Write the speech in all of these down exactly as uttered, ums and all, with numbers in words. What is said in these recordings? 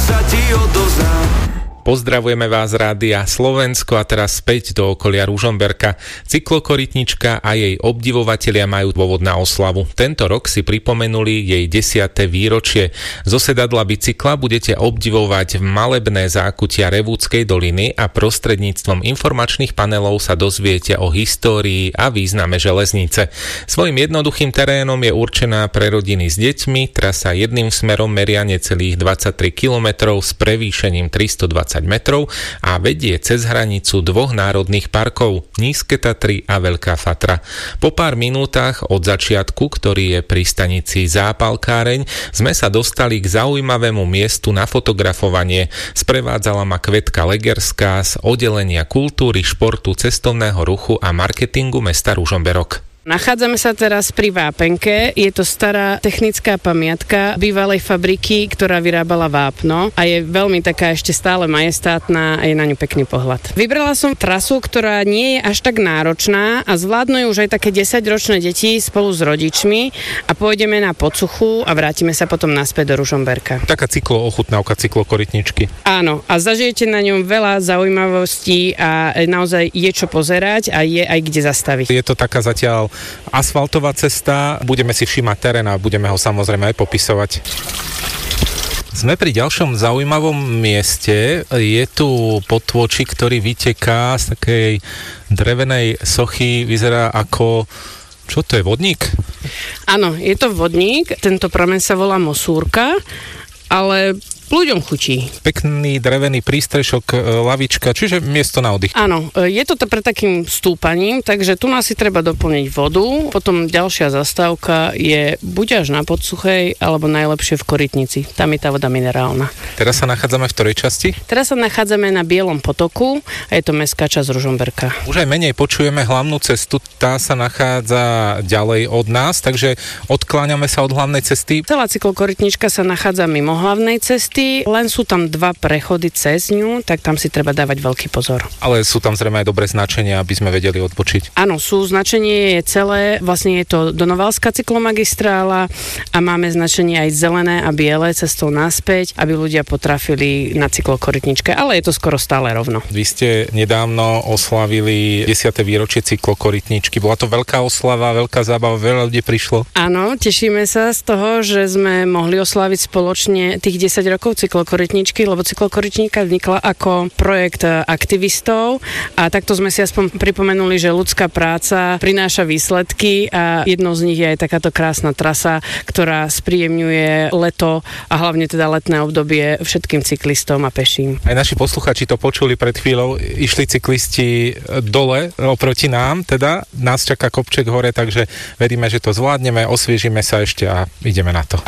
sa ti odovzdám. Pozdravujeme vás z Rádia Slovensko a teraz späť do okolia Ružomberka. Cyklokorytnička a jej obdivovatelia majú dôvod na oslavu. Tento rok si pripomenuli jej desiate výročie. Zo sedadla bicykla budete obdivovať malebné zákutia Revúdskej doliny a prostredníctvom informačných panelov sa dozviete o histórii a význame železnice. Svojím jednoduchým terénom je určená pre rodiny s deťmi. Trasa jedným smerom meria necelých dvadsaťtri kilometrov s prevýšením tristodvadsať metrov a vedie cez hranicu dvoch národných parkov Nízke Tatry a Veľká Fatra. Po pár minútach od začiatku, ktorý je pri stanici Zápalkáreň, sme sa dostali k zaujímavému miestu na fotografovanie. Sprevádzala ma Kvetka Legerská z oddelenia kultúry, športu, cestovného ruchu a marketingu mesta Ružomberok. Nachádzame sa teraz pri Vápenke. Je to stará technická pamiatka bývalej fabriky, ktorá vyrábala vápno a je veľmi taká ešte stále majestátna a je na ňu pekný pohľad. Vybrala som trasu, ktorá nie je až tak náročná a zvládnu ju už aj také desaťročné deti spolu s rodičmi a pôjdeme na Pocuchu a vrátime sa potom naspäť do Ružomberka. Taká cykloochutnávka cyklokorytničky. Áno, a zažijete na ňom veľa zaujímavostí a naozaj je čo pozerať a je aj kde zastaviť. Je to taká zatiaľ asfaltová cesta, budeme si všímať terén a budeme ho samozrejme aj popisovať. Sme pri ďalšom zaujímavom mieste. Je tu potôčik, ktorý vyteká z takej drevenej sochy, vyzerá ako... Čo to je, vodník? Áno, je to vodník, tento prameň sa volá Mosúrka, ale ľuďom chutí. Pekný drevený prístrešok, lavička, čiže miesto na oddych. Áno, je to pre takým stúpaním, takže tu nás si treba doplniť vodu. Potom ďalšia zastávka je buď až na Podsuchej, alebo najlepšie v Korytnici. Tam je tá voda minerálna. Teraz sa nachádzame v ktorej časti? Teraz sa nachádzame na Bielom potoku a je to mestská časť Ružomberka. Už aj menej počujeme hlavnú cestu, tá sa nachádza ďalej od nás, takže odkláňame sa od hlavnej cesty. Celá cyklokorytnička sa nachádza mimo hlavnej cesty, len sú tam dva prechody cez ňu, tak tam si treba dávať veľký pozor. Ale sú tam zrejme aj dobré značenia, aby sme vedeli odpočiť. Áno, sú, značenie je celé, vlastne je to Donovalská cyklomagistrála a máme značenie aj zelené a biele cestou naspäť, aby ľudia potrafili na cyklokorytničke, ale je to skoro stále rovno. Vy ste nedávno oslavili desiate výročie cyklokorytničky. Bola to veľká oslava, veľká zábava, veľa ľudí prišlo. Áno, tešíme sa z toho, že sme mohli oslaviť spoločne tých desať rokov cyklokorytničky, lebo cyklokorytnička vznikla ako projekt aktivistov a takto sme si aspoň pripomenuli, že ľudská práca prináša výsledky a jednou z nich je aj takáto krásna trasa, ktorá spríjemňuje leto a hlavne teda letné obdobie všetkým cyklistom a peším. Aj naši posluchači to počuli pred chvíľou, išli cyklisti dole oproti nám, teda nás čaká kopček hore, takže veríme, že to zvládneme, osviežime sa ešte a ideme na to.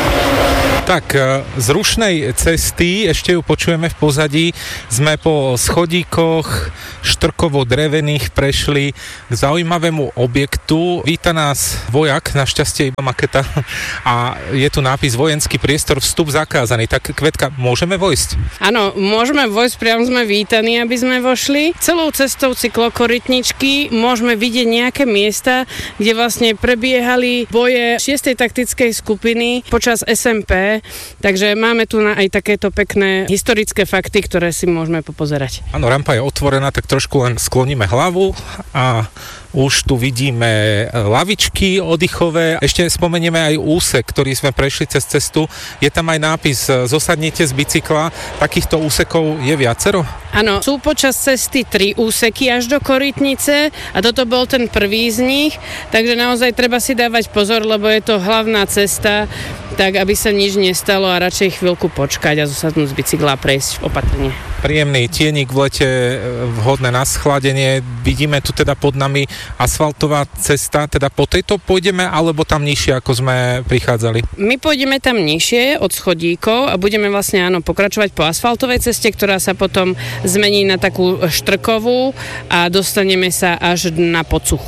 Tak, z rušnej cesty, ešte ju počujeme v pozadí, sme po schodíkoch štrkovo-drevených prešli k zaujímavému objektu. Víta nás vojak, našťastie iba maketa, a je tu nápis vojenský priestor, vstup zakázaný. Tak, Kvetka, môžeme vojsť? Áno, môžeme vojsť, priamo sme vítaní, aby sme vošli. Celou cestou cyklokorytničky môžeme vidieť nejaké miesta, kde vlastne prebiehali boje šiestej taktickej skupiny počas es em pé. Takže máme tu aj takéto pekné historické fakty, ktoré si môžeme popozerať. Áno, rampa je otvorená, tak trošku len skloníme hlavu a už tu vidíme lavičky oddychové. Ešte spomenieme aj úsek, ktorý sme prešli cez cestu. Je tam aj nápis zosadnite z bicykla. Takýchto úsekov je viacero? Áno, sú počas cesty tri úseky až do Korytnice a toto bol ten prvý z nich, takže naozaj treba si dávať pozor, lebo je to hlavná cesta, tak aby sa nič nestalo a radšej chvíľku počkať a zosadnúť z bicykla a prejsť opatrne. Príjemný tienik v lete, vhodné na schladenie. Vidíme tu teda pod nami asfaltová cesta, teda po tejto pôjdeme, alebo tam nižšie, ako sme prichádzali? My pôjdeme tam nižšie od schodíkov a budeme vlastne áno pokračovať po asfaltovej ceste, ktorá sa potom zmení na takú štrkovú a dostaneme sa až na Podsuchu.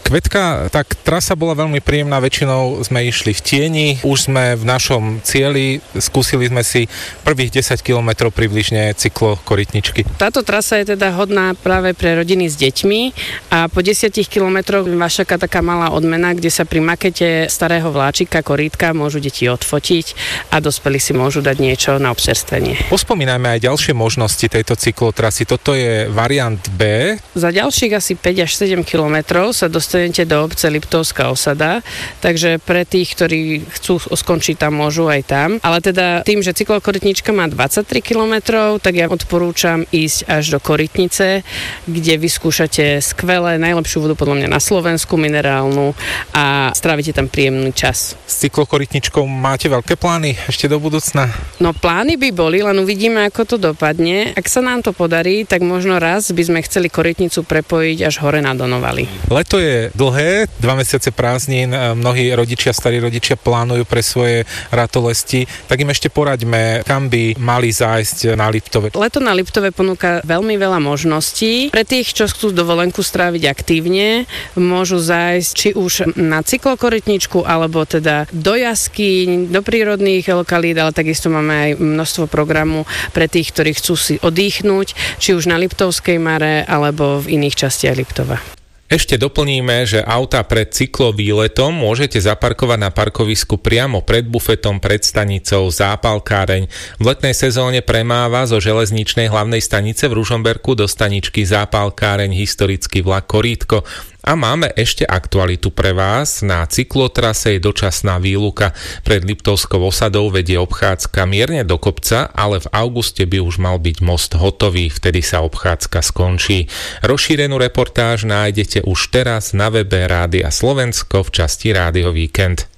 Kvetka, tak trasa bola veľmi príjemná, väčšinou sme išli v tieni, už sme v našom cieli, skúsili sme si prvých desať kilometrov približne cyklokorytničky. Táto trasa je teda hodná práve pre rodiny s deťmi a po desiatich kilometroch vás čaká taká malá odmena, kde sa pri makete starého vláčika, korítka môžu deti odfotiť a dospelí si môžu dať niečo na občerstvenie. Pospomínajme aj ďalšie možnosti tejto cyklotrasy. Toto je variant B. Za ďalších asi päť až sedem kilometrov sa dostanete do obce Liptovská Osada, takže pre tých, ktorí chcú skončiť tam, môžu aj tam. Ale teda tým, že cyklokorytnička má dvadsaťtri kilometrov, tak ja odporúčam ísť až do Korytnice, kde vyskúšate skvelé, najlepšiu vodu podľa mňa na Slovensku, minerálnu a strávite tam príjemný čas. S cyklokorytničkou máte veľké plány ešte do budúcna? No plány by boli, len uvidíme, ako to dopadne. Ak sa nám to podarí, tak možno raz by sme chceli Korytnicu prepojiť až hore na Donovali. Leto je dlhé, dva mesiace prázdnin, mnohí rodičia, starí rodičia plánujú pre svoje ratolesti, tak im ešte poraďme, kam by mali zájsť na Liptove. Leto na Liptove ponúka veľmi veľa možností. Pre tých, čo chcú dovolenku stráviť aktívne, môžu zájsť či už na cyklokorytničku, alebo teda do jaskyň, do prírodných lokalít, ale takisto máme aj množstvo programu pre tých, ktorí chcú si oddychnúť, či už na Liptovskej Mare, alebo v iných častiach Liptova. Ešte doplníme, že auta pred cyklovýletom môžete zaparkovať na parkovisku priamo pred bufetom, pred stanicou Zápalkáreň. V letnej sezóne premáva zo železničnej hlavnej stanice v Ružomberku do staničky Zápalkáreň historický vlak Korítko. A máme ešte aktualitu pre vás. Na cyklotrase je dočasná výluka. Pred Liptovskou osadou vedie obchádzka mierne do kopca, ale v auguste by už mal byť most hotový, vtedy sa obchádzka skončí. Rozšírenú reportáž nájdete už teraz na webe Rádia Slovensko v časti Rádio Víkend.